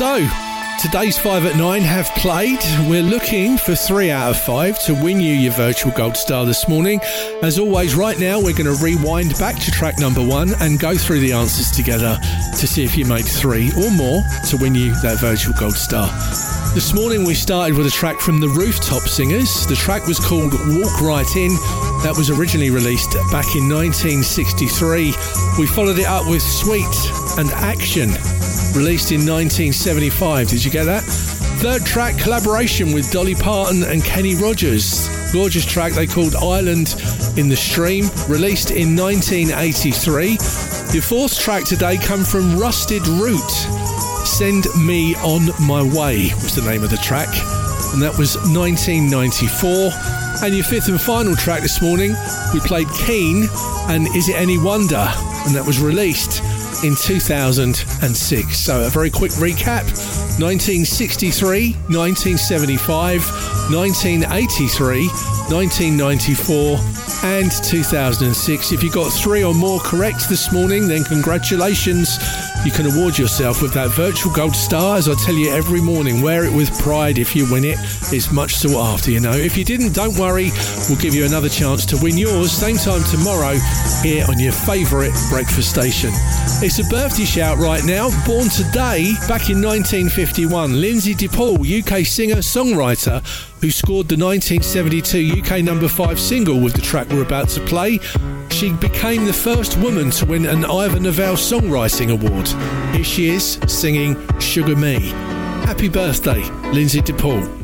So, today's 5 at 9 have played. We're looking for 3 out of 5 to win you your virtual gold star this morning. As always, right now we're going to rewind back to track number 1 and go through the answers together to see if you made 3 or more to win you that virtual gold star. This morning we started with a track from the Rooftop Singers. The track was called Walk Right In. That was originally released back in 1963. We followed it up with Sweet and Action, released in 1975. Did you get that? Third track, collaboration with Dolly Parton and Kenny Rogers. Gorgeous track they called Island in the Stream, released in 1983. Your fourth track today come from Rusted Root. Send Me On My Way was the name of the track, and that was 1994. And your fifth and final track this morning, we played Keen and Is It Any Wonder, and that was released in 2006. So a very quick recap: 1963, 1975, 1983, 1994 and 2006. If you got 3 or more correct this morning, then congratulations. You can award yourself with that virtual gold star, as I tell you every morning. Wear it with pride if you win it. It's much sought after, you know. If you didn't, don't worry. We'll give you another chance to win yours same time tomorrow here on your favourite breakfast station. It's a birthday shout right now. Born today, back in 1951, Lindsay DePaul, UK singer-songwriter, who scored the 1972 UK number 5 single with the track we're about to play. She became the first woman to win an Ivor Novello Songwriting Award. Here she is, singing Sugar Me. Happy birthday, Lindsay DePaul.